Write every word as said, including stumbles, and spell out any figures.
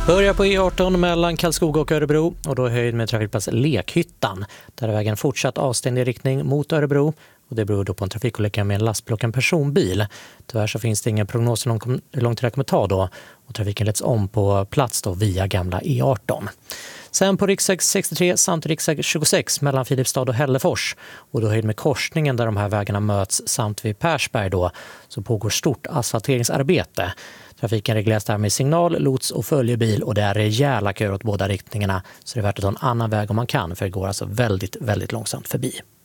Börjar på E arton mellan Karlskoga och Örebro och då är höjd med trafikplats Lekhyttan. Där är vägen fortsatt avstängd i riktning mot Örebro och det beror då på en trafikolycka med en lastbil och en personbil. Tyvärr så finns det ingen prognos om hur långt det kommer ta då och trafiken leds om på plats då via gamla E arton. Sen på riksväg sextiotre samt riksväg tjugosex mellan Filipstad och Hällefors och då höjd med korsningen där de här vägarna möts samt vid Persberg då så pågår stort asfalteringsarbete. Trafiken regleras där med signal, lots och följebil och det är rejäla köer åt båda riktningarna så det är värt att ta en annan väg om man kan för det går alltså väldigt, väldigt långsamt förbi.